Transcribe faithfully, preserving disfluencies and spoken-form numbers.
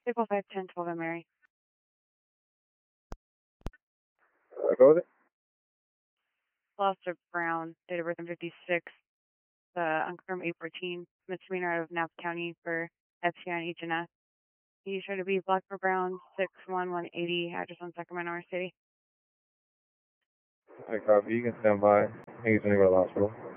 April five ten twelve, I'm Mary. Uh, go with it. Foster Brown, date of birth in fifty-six, uh, unconfirmed eight fourteen, misdemeanor out of Napa County for F C I and H and S. He showed to be Blackbird Brown, six one one eighty, address on Sacramento City. I copy. You can stand by. I think he's going to go to the hospital.